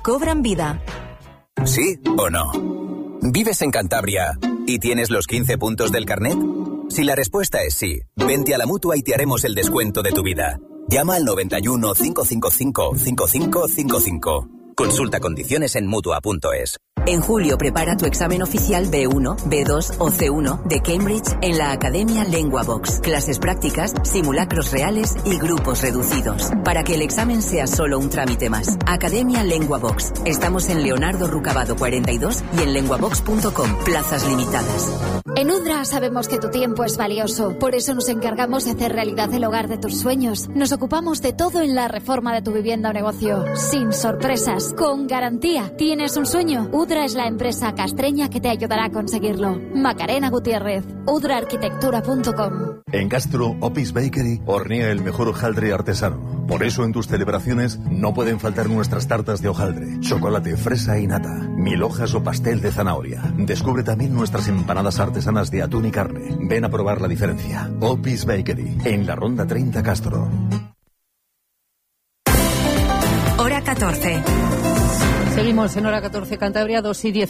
cobran vida. ¿Sí o no? ¿Vives en Cantabria y tienes los 15 puntos del carnet? Si la respuesta es sí, vente a la Mutua y te haremos el descuento de tu vida. Llama al 91 555 5555. Consulta condiciones en Mutua.es. En julio prepara tu examen oficial B1, B2 o C1 de Cambridge en la Academia LenguaVox. Clases prácticas, simulacros reales y grupos reducidos. Para que el examen sea solo un trámite más. Academia LenguaVox. Estamos en Leonardo Rucabado 42 y en lenguavox.com. Plazas limitadas. En Udra sabemos que tu tiempo es valioso. Por eso nos encargamos de hacer realidad el hogar de tus sueños. Nos ocupamos de todo en la reforma de tu vivienda o negocio. Sin sorpresas, con garantía. ¿Tienes un sueño? Udra es la empresa castreña que te ayudará a conseguirlo. Macarena Gutiérrez, udraarquitectura.com. En Castro, Opis Bakery hornea el mejor hojaldre artesano. Por eso en tus celebraciones no pueden faltar nuestras tartas de hojaldre, chocolate, fresa y nata, 1000 hojas o pastel de zanahoria. Descubre también nuestras empanadas artesanas de atún y carne. Ven a probar la diferencia. Opis Bakery, en la Ronda 30 Castro. Hora 14. Seguimos en Hora 14 Cantabria,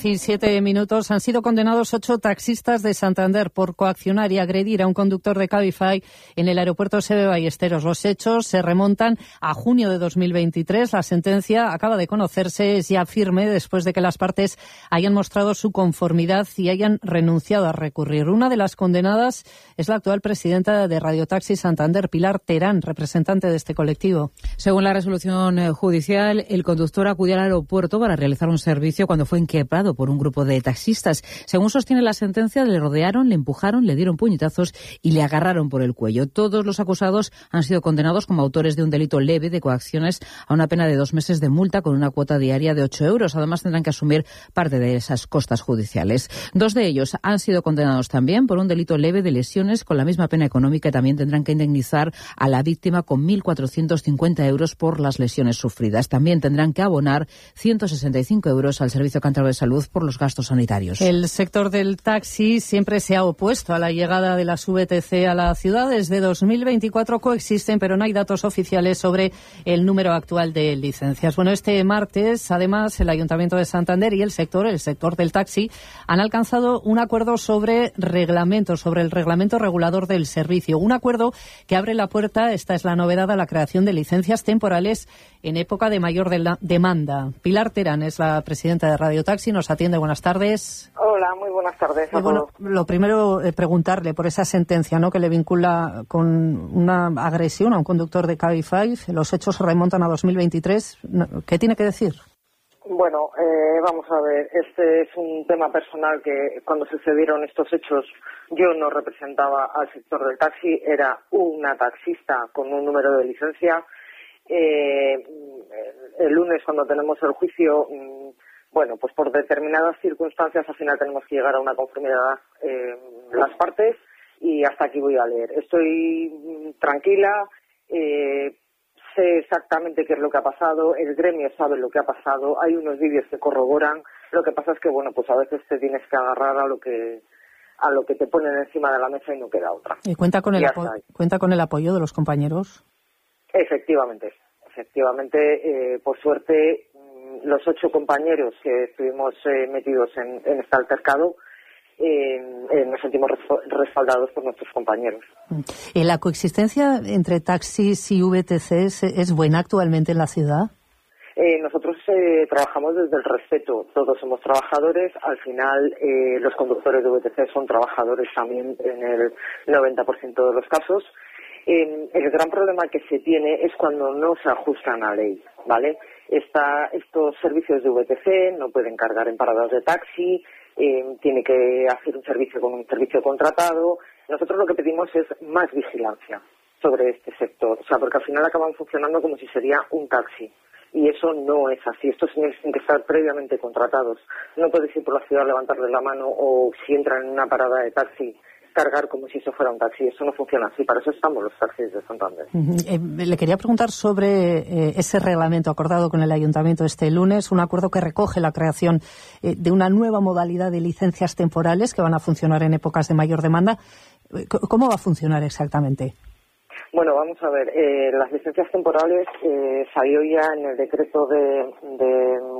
2:17. Han sido condenados 8 taxistas de Santander por coaccionar y agredir a un conductor de Cabify en el aeropuerto Seve Ballesteros. Los hechos se remontan a junio de 2023. La sentencia acaba de conocerse, es ya firme después de que las partes hayan mostrado su conformidad y hayan renunciado a recurrir. Una de las condenadas es la actual presidenta de Radio Taxi Santander, Pilar Terán, representante de este colectivo. Según la resolución judicial, el conductor acudió al aeropuerto para realizar un servicio cuando fue inquebrado por un grupo de taxistas. Según sostiene la sentencia, le rodearon, le empujaron, le dieron puñetazos y le agarraron por el cuello. Todos los acusados han sido condenados como autores de un delito leve de coacciones a una pena de 2 meses de multa con una cuota diaria de 8 euros. Además, tendrán que asumir parte de esas costas judiciales. 2 de ellos han sido condenados también por un delito leve de lesiones con la misma pena económica y también tendrán que indemnizar a la víctima con 1.450 euros por las lesiones sufridas. También tendrán que abonar 165 euros al Servicio Cántabro de Salud por los gastos sanitarios. El sector del taxi siempre se ha opuesto a la llegada de las VTC a la ciudad. Desde 2024 coexisten, pero no hay datos oficiales sobre el número actual de licencias. Bueno, este martes, además, el Ayuntamiento de Santander y el sector del taxi, han alcanzado un acuerdo sobre el reglamento regulador del servicio. Un acuerdo que abre la puerta, esta es la novedad, a la creación de licencias temporales en época de mayor demanda. Pilar Terán es la presidenta de Radio Taxi, nos atiende. Buenas tardes. Hola, muy buenas tardes a todos. Lo primero, preguntarle por esa sentencia, ¿no?, que le vincula con una agresión a un conductor de Cabify. Los hechos se remontan a 2023. ¿Qué tiene que decir? Bueno, vamos a ver, este es un tema personal que cuando sucedieron estos hechos yo no representaba al sector del taxi, era una taxista con un número de licencia. El lunes, cuando tenemos el juicio, bueno, pues por determinadas circunstancias al final tenemos que llegar a una conformidad las partes, y hasta aquí voy a leer. Estoy tranquila, sé exactamente qué es lo que ha pasado, el gremio sabe lo que ha pasado, hay unos vídeos que corroboran. Lo que pasa es que, bueno, pues a veces te tienes que agarrar a lo que te ponen encima de la mesa y no queda otra. ¿Y cuenta con el apoyo de los compañeros? Efectivamente, por suerte, los 8 compañeros que estuvimos metidos en este altercado, nos sentimos respaldados por nuestros compañeros. ¿La coexistencia entre taxis y VTCs es buena actualmente en la ciudad? Nosotros trabajamos desde el respeto. Todos somos trabajadores. Al final, los conductores de VTC son trabajadores también en el 90% de los casos. El gran problema que se tiene es cuando no se ajustan a ley, ¿vale? Estos servicios de VTC no pueden cargar en paradas de taxi, tiene que hacer un servicio con un servicio contratado. Nosotros lo que pedimos es más vigilancia sobre este sector, o sea, porque al final acaban funcionando como si sería un taxi. Y eso no es así. Estos señores tienen que estar previamente contratados. No puedes ir por la ciudad, levantarles la mano, o si entran en una parada de taxi, cargar como si eso fuera un taxi. Eso no funciona así. Para eso estamos los taxis de Santander. Le quería preguntar sobre ese reglamento acordado con el Ayuntamiento este lunes, un acuerdo que recoge la creación de una nueva modalidad de licencias temporales que van a funcionar en épocas de mayor demanda. ¿Cómo va a funcionar exactamente? Bueno, vamos a ver, las licencias temporales salió ya en el decreto de